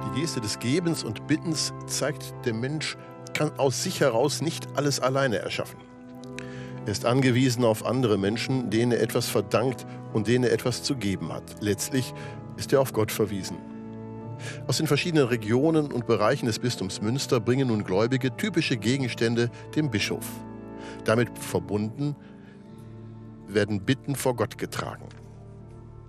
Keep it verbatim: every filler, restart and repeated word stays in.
Die Geste des Gebens und Bittens zeigt, der Mensch kann aus sich heraus nicht alles alleine erschaffen. Er ist angewiesen auf andere Menschen, denen er etwas verdankt und denen er etwas zu geben hat. Letztlich ist er auf Gott verwiesen. Aus den verschiedenen Regionen und Bereichen des Bistums Münster bringen nun Gläubige typische Gegenstände dem Bischof. Damit verbunden werden Bitten vor Gott getragen.